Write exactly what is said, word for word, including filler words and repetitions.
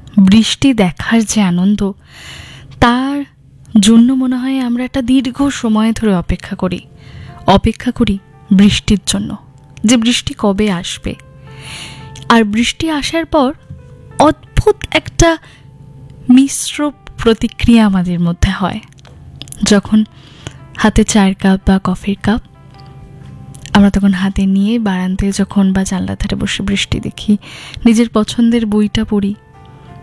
বৃষ্টি দেখার যে আনন্দ, তার জন্য মনে হয় আমরা একটা দীর্ঘ সময় ধরে অপেক্ষা করি অপেক্ষা করি বৃষ্টির জন্য, যে বৃষ্টি কবে আসবে। আর বৃষ্টি আসার পর অদ্ভুত একটা মিশ্র প্রতিক্রিয়া আমাদের মধ্যে হয়। যখন হাতে চায়ের কাপ বা কফির কাপ আমরা তখন হাতে নিয়ে বারান্দায় যখন বা জানলা ধারে বসে বৃষ্টি দেখি, নিজের পছন্দের বইটা পড়ি,